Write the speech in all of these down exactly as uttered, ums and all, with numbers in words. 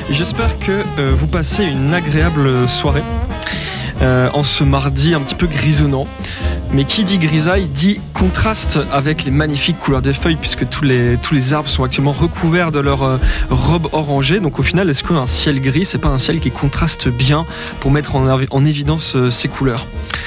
J'espère que euh, vous passez une agréable soirée euh, en ce mardi un petit peu grisonnant. Mais qui dit grisaille dit contraste avec les magnifiques couleurs des feuilles, puisque tous les, tous les arbres sont actuellement recouverts de leur euh, robe orangée. Donc au final, est-ce qu'un ciel gris, c'est pas un ciel qui contraste bien pour mettre en, en évidence euh, ces couleurs ?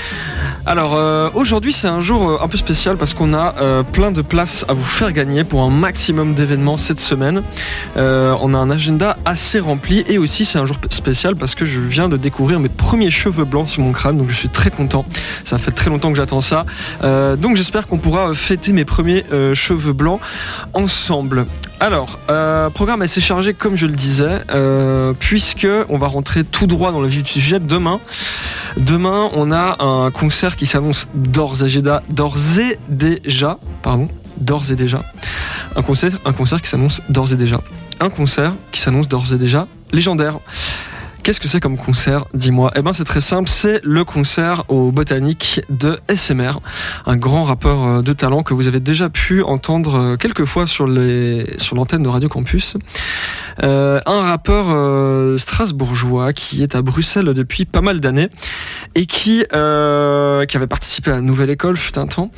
Alors euh, aujourd'hui c'est un jour euh, un peu spécial parce qu'on a euh, plein de places à vous faire gagner pour un maximum d'événements cette semaine. Euh, on a un agenda assez rempli et aussi c'est un jour spécial parce que je viens de découvrir mes premiers cheveux blancs sur mon crâne, donc je suis très content. Ça fait très longtemps que j'attends ça. Euh, donc j'espère qu'on pourra fêter mes premiers euh, cheveux blancs ensemble. Alors, euh, programme assez chargé comme je le disais, euh, puisque on va rentrer tout droit dans le vif du sujet demain. Demain, on a un concert qui s'annonce d'ores et déjà, d'ores et déjà, pardon, d'ores et déjà, un concert, un concert qui s'annonce d'ores et déjà, un concert qui s'annonce d'ores et déjà légendaire. Qu'est-ce que c'est comme concert ? Dis-moi. Eh ben, c'est très simple. C'est le concert au Botanique de S M R, un grand rappeur de talent que vous avez déjà pu entendre quelques fois sur les sur l'antenne de Radio Campus. Euh, un rappeur euh, strasbourgeois qui est à Bruxelles depuis pas mal d'années et qui euh, qui avait participé à la Nouvelle École fut un temps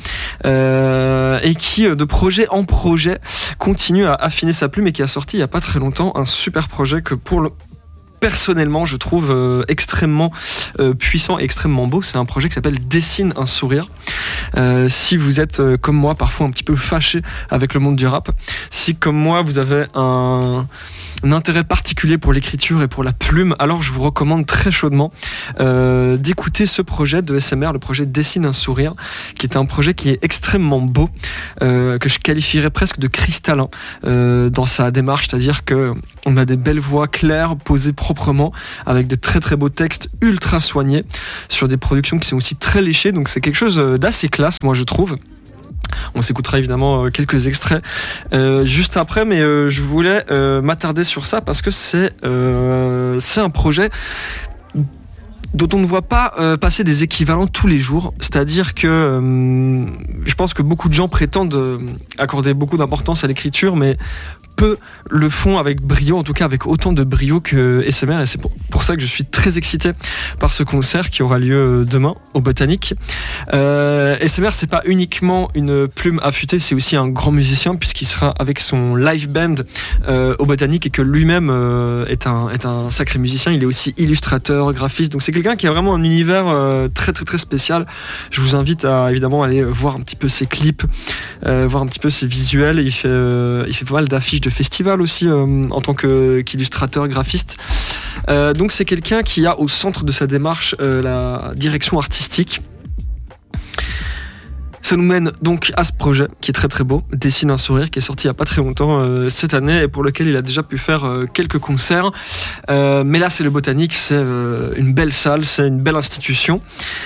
euh, et qui de projet en projet continue à affiner sa plume et qui a sorti il y a pas très longtemps un super projet que pour le personnellement, je trouve euh, extrêmement euh, puissant et extrêmement beau. C'est un projet qui s'appelle Dessine un sourire. Euh, si vous êtes euh, comme moi, parfois un petit peu fâché avec le monde du rap, si comme moi, vous avez un, un intérêt particulier pour l'écriture et pour la plume, alors je vous recommande très chaudement euh, d'écouter ce projet de S M R, le projet Dessine un sourire, qui est un projet qui est extrêmement beau, euh, que je qualifierais presque de cristallin euh, dans sa démarche, c'est-à-dire que on a des belles voix claires, posées proprement, avec de très très beaux textes ultra soignés, sur des productions qui sont aussi très léchées, donc c'est quelque chose d'assez classe, moi je trouve. On s'écoutera évidemment quelques extraits euh, juste après, mais euh, je voulais euh, m'attarder sur ça parce que c'est, euh, c'est un projet dont on ne voit pas euh, passer des équivalents tous les jours. C'est-à-dire que euh, je pense que beaucoup de gens prétendent euh, accorder beaucoup d'importance à l'écriture, mais peu le font avec brio, en tout cas avec autant de brio que S M R, et c'est pour, pour ça que je suis très excité par ce concert qui aura lieu demain au Botanique. Euh, S M R, c'est pas uniquement une plume affûtée, c'est aussi un grand musicien puisqu'il sera avec son live band euh, au Botanique et que lui-même euh, est un est un sacré musicien. Il est aussi illustrateur, graphiste, donc c'est quelqu'un qui a vraiment un univers euh, très très très spécial. Je vous invite à évidemment aller voir un petit peu ses clips, euh, voir un petit peu ses visuels. Il fait euh, il fait pas mal d'affiches de festival aussi euh, en tant que, qu'illustrateur graphiste. Euh, donc c'est quelqu'un qui a au centre de sa démarche euh, la direction artistique. Ça nous mène donc à ce projet qui est très très beau, Dessine un sourire, qui est sorti il n'y a pas très longtemps euh, cette année et pour lequel il a déjà pu faire euh, quelques concerts. Euh, mais là c'est le Botanique, c'est euh, une belle salle, c'est une belle institution.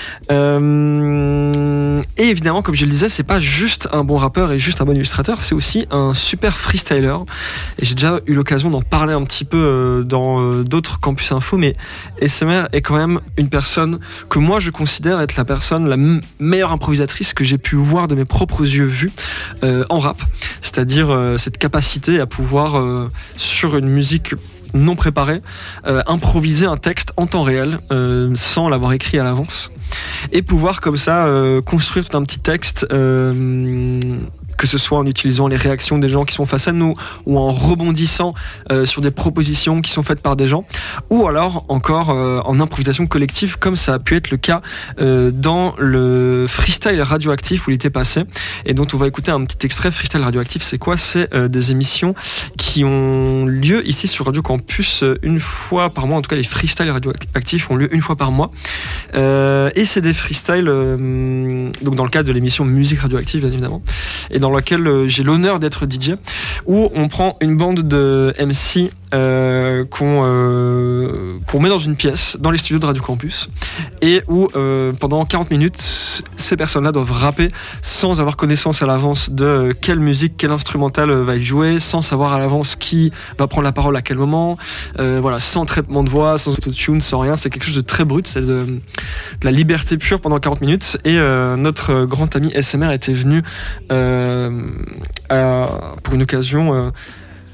Euh, et évidemment, comme je le disais, c'est pas juste un bon rappeur et juste un bon illustrateur, c'est aussi un super freestyler. Et j'ai déjà eu l'occasion d'en parler un petit peu euh, dans euh, d'autres campus info, mais S M R est quand même une personne que moi je considère être la personne la m- meilleure improvisatrice que j'ai pu voir de mes propres yeux vus euh, en rap, c'est-à-dire euh, cette capacité à pouvoir euh, sur une musique non préparée euh, improviser un texte en temps réel euh, sans l'avoir écrit à l'avance et pouvoir comme ça euh, construire tout un petit texte euh, que ce soit en utilisant les réactions des gens qui sont face à nous ou en rebondissant euh, sur des propositions qui sont faites par des gens ou alors encore euh, en improvisation collective comme ça a pu être le cas euh, dans le freestyle radioactif où il était passé et dont on va écouter un petit extrait. Freestyle radioactif, c'est quoi ? C'est euh, des émissions qui ont lieu ici sur Radio Campus euh, une fois par mois, en tout cas les freestyles radioactifs ont lieu une fois par mois euh, et c'est des freestyles euh, donc dans le cadre de l'émission Musique Radioactive bien évidemment et dans laquelle euh, j'ai l'honneur d'être D J, où on prend une bande de M C euh, qu'on, euh, qu'on met dans une pièce, dans les studios de Radio Campus, et où euh, pendant quarante minutes, ces personnes-là doivent rapper sans avoir connaissance à l'avance de quelle musique, quel instrumental va être joué, sans savoir à l'avance qui va prendre la parole à quel moment, euh, voilà, sans traitement de voix, sans autotune, sans rien. C'est quelque chose de très brut, c'est de, de la liberté pure pendant quarante minutes. Et euh, notre grand ami S M R était venu euh, à, pour une occasion euh,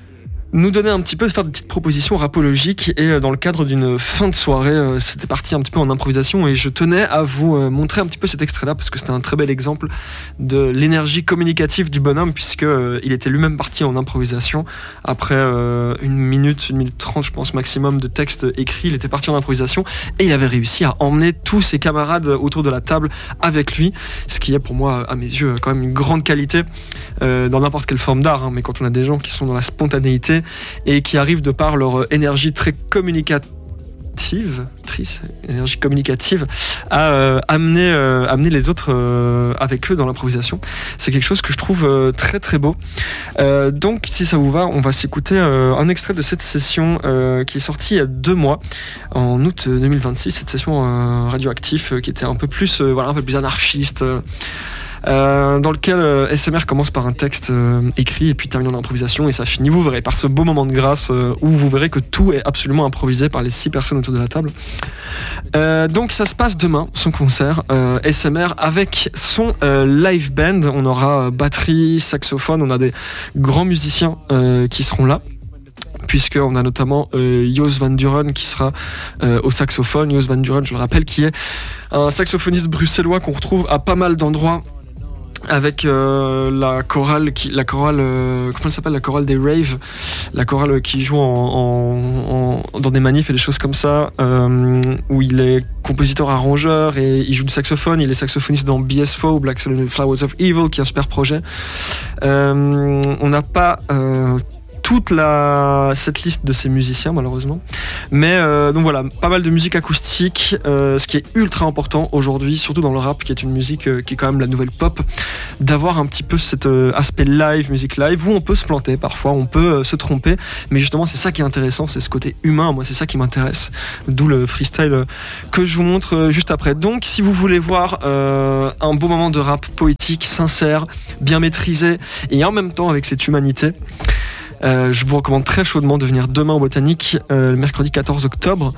nous donner un petit peu, faire des petites propositions rapologiques, et dans le cadre d'une fin de soirée, c'était parti un petit peu en improvisation, et je tenais à vous montrer un petit peu cet extrait-là parce que c'était un très bel exemple de l'énergie communicative du bonhomme, puisque il était lui-même parti en improvisation après une minute, une minute trente, je pense maximum de texte écrit. Il était parti en improvisation et il avait réussi à emmener tous ses camarades autour de la table avec lui, ce qui est pour moi, à mes yeux, quand même une grande qualité euh, dans n'importe quelle forme d'art, hein, mais quand on a des gens qui sont dans la spontanéité et qui arrivent de par leur énergie très communicative, trice, énergie communicative, à euh, amener, euh, amener les autres euh, avec eux dans l'improvisation. C'est quelque chose que je trouve euh, très très beau. Euh, donc, si ça vous va, on va s'écouter euh, un extrait de cette session euh, qui est sortie il y a deux mois, en août deux mille vingt-six, cette session euh, radioactive euh, qui était un peu plus, euh, voilà, un peu plus anarchiste. Euh, Euh, dans lequel euh, S M R commence par un texte euh, écrit et puis termine en improvisation, et ça finit, vous verrez, par ce beau moment de grâce euh, où vous verrez que tout est absolument improvisé par les six personnes autour de la table. Euh, donc ça se passe demain, son concert, euh, S M R avec son euh, live band. On aura euh, batterie, saxophone, on a des grands musiciens euh, qui seront là, puisqu'on a notamment euh, Jos Van Duren qui sera euh, au saxophone. Jos Van Duren, je le rappelle, qui est un saxophoniste bruxellois qu'on retrouve à pas mal d'endroits, avec euh, la chorale, qui, la chorale euh, comment elle s'appelle, la chorale des raves, la chorale qui joue en, en, en, dans des manifs et des choses comme ça, euh, où il est compositeur arrangeur et il joue du saxophone. Il est saxophoniste dans B S F O, Black Flowers of Evil, qui est un super projet. Euh, on n'a pas euh, toute la, cette liste de ces musiciens, malheureusement, mais euh, donc voilà, pas mal de musique acoustique, euh, ce qui est ultra important aujourd'hui, surtout dans le rap, qui est une musique euh, qui est quand même la nouvelle pop, d'avoir un petit peu cet euh, aspect live, musique live, où on peut se planter parfois, on peut euh, se tromper, mais justement c'est ça qui est intéressant, c'est ce côté humain. Moi c'est ça qui m'intéresse, d'où le freestyle euh, que je vous montre euh, juste après. Donc si vous voulez voir euh, un beau moment de rap poétique, sincère, bien maîtrisé, et en même temps avec cette humanité, Euh, je vous recommande très chaudement de venir demain au Botanique, euh, le mercredi quatorze octobre.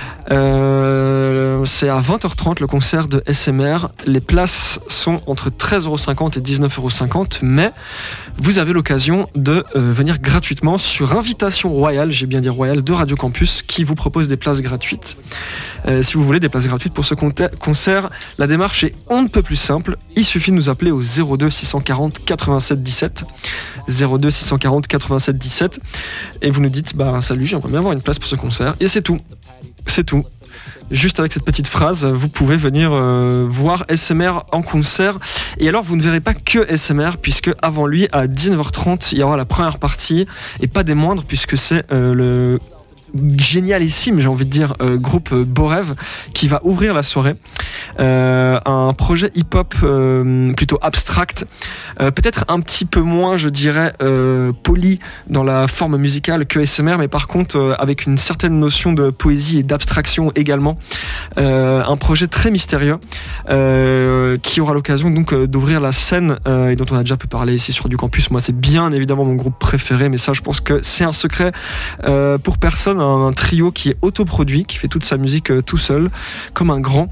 Euh, c'est à vingt heures trente le concert de S M R. Les places sont entre treize euros cinquante et dix-neuf euros cinquante, mais vous avez l'occasion de euh, venir gratuitement sur invitation royale, j'ai bien dit royale, de Radio Campus, qui vous propose des places gratuites. Euh, si vous voulez des places gratuites pour ce concert, la démarche est on ne peut plus simple. Il suffit de nous appeler au zéro deux six cent quarante quatre-vingt-sept dix-sept, zéro deux six cent quarante quatre-vingt-sept dix-sept, et vous nous dites bah salut, j'aimerais bien avoir une place pour ce concert, et c'est tout. C'est tout. Juste avec cette petite phrase, vous pouvez venir euh, voir S M R en concert. Et alors, vous ne verrez pas que S M R, puisque avant lui, à dix-neuf heures trente, il y aura la première partie, et pas des moindres, puisque c'est euh, le génialissime, j'ai envie de dire, euh, groupe Borev, qui va ouvrir la soirée. Euh, un projet hip-hop euh, plutôt abstract, euh, peut-être un petit peu moins, je dirais, euh, poli dans la forme musicale que S M R, mais par contre euh, avec une certaine notion de poésie et d'abstraction également. Euh, un projet très mystérieux euh, qui aura l'occasion donc euh, d'ouvrir la scène euh, et dont on a déjà pu parler ici sur Du Campus. Moi, c'est bien évidemment mon groupe préféré, mais ça, je pense que c'est un secret euh, pour personne. Un, un trio qui est autoproduit, qui fait toute sa musique euh, tout seul, comme un grand.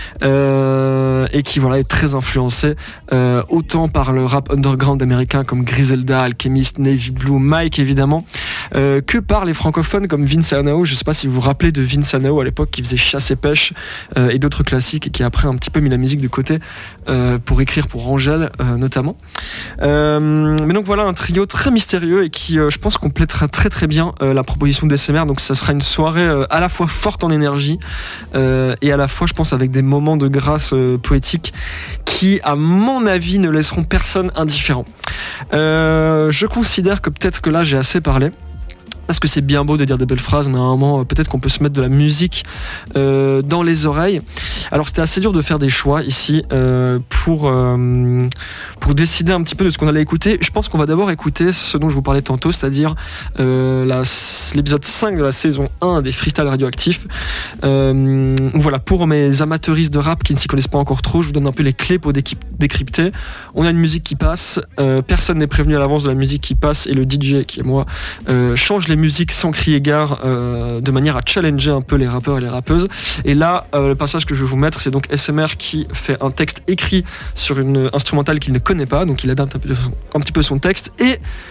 Euh, et qui voilà est très influencé euh, autant par le rap underground américain comme Griselda, Alchemist, Navy Blue, Mike évidemment, euh, que par les francophones comme Vince Anao. Je sais pas si vous vous rappelez de Vince Anao à l'époque, qui faisait Chasse et Pêche euh, et d'autres classiques, et qui après a un petit peu mis la musique de côté euh, pour écrire pour Angèle euh, notamment. Euh, mais donc voilà, un trio très mystérieux et qui euh, je pense complétera très très bien euh, la proposition d'S M R. Donc ça sera une soirée euh, à la fois forte en énergie euh, et à la fois, je pense, avec des moments de grâce euh, poétique qui, à mon avis, ne laisseront personne indifférent. Euh, je considère que peut-être que là j'ai assez parlé, parce que c'est bien beau de dire des belles phrases, mais à un moment, peut-être qu'on peut se mettre de la musique euh, dans les oreilles. Alors, c'était assez dur de faire des choix ici euh, pour, euh, pour décider un petit peu de ce qu'on allait écouter. Je pense qu'on va d'abord écouter ce dont je vous parlais tantôt, c'est-à-dire euh, la, l'épisode cinq de la saison un des Freestyle Radioactifs. Euh, voilà, pour mes amateuristes de rap qui ne s'y connaissent pas encore trop, je vous donne un peu les clés pour décrypter. On a une musique qui passe, euh, personne n'est prévenu à l'avance de la musique qui passe, et le D J, qui est moi, euh, change les musique sans crier gare, euh, de manière à challenger un peu les rappeurs et les rappeuses. Et là, euh, le passage que je vais vous mettre, c'est donc S M R qui fait un texte écrit sur une instrumentale qu'il ne connaît pas, donc il adapte un, peu, un petit peu son texte, et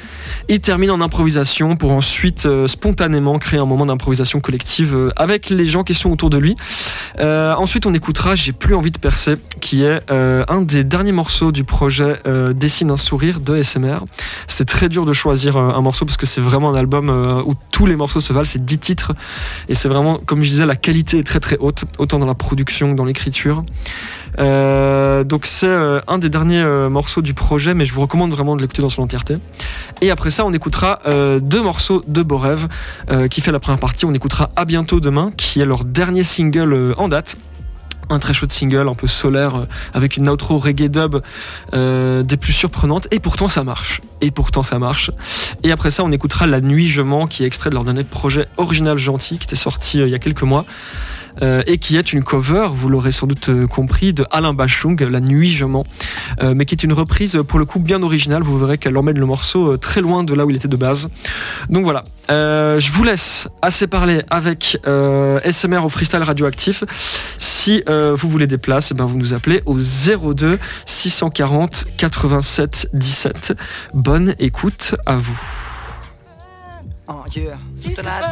Il termine en improvisation pour ensuite euh, spontanément créer un moment d'improvisation collective euh, avec les gens qui sont autour de lui. Euh, ensuite, on écoutera J'ai plus envie de percer, qui est euh, un des derniers morceaux du projet euh, Dessine un sourire de S M R. C'était très dur de choisir euh, un morceau parce que c'est vraiment un album euh, où tous les morceaux se valent, c'est dix titres et c'est vraiment, comme je disais, la qualité est très très haute, autant dans la production que dans l'écriture. Euh, donc c'est euh, un des derniers euh, morceaux du projet, mais je vous recommande vraiment de l'écouter dans son entièreté. Et après ça, on écoutera euh, deux morceaux de Beau Rêve euh, qui fait la première partie. On écoutera À bientôt demain, qui est leur dernier single euh, en date. Un très chouette single, un peu solaire, euh, avec une outro reggae dub euh, des plus surprenantes. Et pourtant ça marche. Et pourtant ça marche. Et après ça, on écoutera La Nuit je mens, qui est extrait de leur dernier projet Original Gentil, qui était sorti euh, il y a quelques mois. Euh, et qui est une cover, vous l'aurez sans doute euh, compris, de Alain Bachung, La Nuit je mens, euh, mais qui est une reprise pour le coup bien originale. Vous verrez qu'elle emmène le morceau euh, très loin de là où il était de base. Donc voilà, euh, je vous laisse assez parler avec euh, S M R au freestyle radioactif. Si euh, vous voulez des places, eh ben vous nous appelez au zéro deux six cent quarante quatre-vingt-sept dix-sept. Bonne écoute à vous. Oh, yeah.